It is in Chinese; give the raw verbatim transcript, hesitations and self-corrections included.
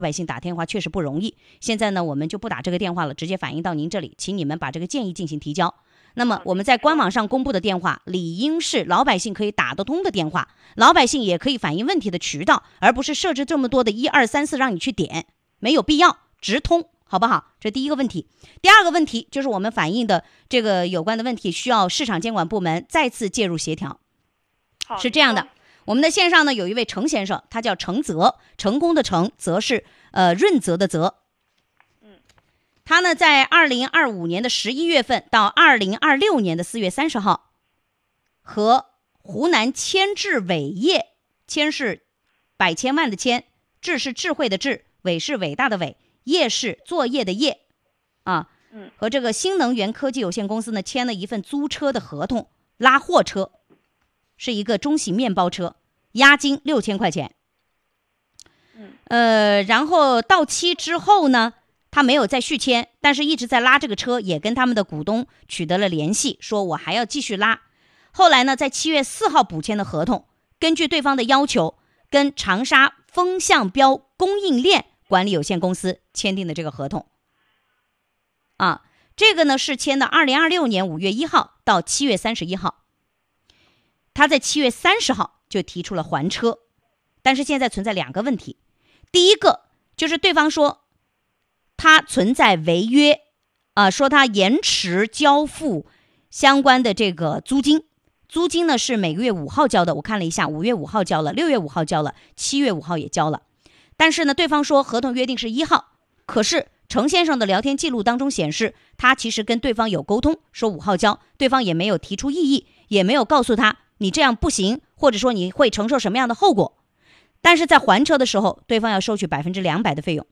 百姓打电话确实不容易。现在呢，我们就不打这个电话了，直接反映到您这里，请你们把这个建议进行提交。那么我们在官网上公布的电话，理应是老百姓可以打得通的电话，老百姓也可以反映问题的渠道，而不是设置这么多的一二三四让你去点，没有必要，直通，好不好？这第一个问题。第二个问题就是我们反映的这个有关的问题，需要市场监管部门再次介入协调。是这样的，我们的线上呢有一位程先生，他叫程泽，成功的成，泽是呃润泽的泽。他呢，在二零二五年的十一月份到二零二六年的四月三十号，和湖南千智伟业，千是百千万的千，智是智慧的智，伟是伟大的伟，业是作业的业，啊，和这个新能源科技有限公司呢签了一份租车的合同，拉货车，是一个中型面包车，押金六千块钱。呃，然后到期之后呢，他没有再续签，但是一直在拉这个车，也跟他们的股东取得了联系，说我还要继续拉。后来呢，在七月四号补签的合同，根据对方的要求，跟长沙风向标供应链管理有限公司签订的这个合同。啊，这个呢是签的二零二六年五月一号到七月三十一号。他在七月三十号就提出了还车，但是现在存在两个问题。第一个就是对方说他存在违约，啊、呃，说他延迟交付相关的这个租金，租金呢是每个月五号交的，我看了一下，五月五号交了，六月五号交了，七月五号也交了。但是呢，对方说合同约定是一号，可是程先生的聊天记录当中显示，他其实跟对方有沟通，说五号交，对方也没有提出异议，也没有告诉他你这样不行，或者说你会承受什么样的后果。但是在还车的时候，对方要收取百分之两百的费用。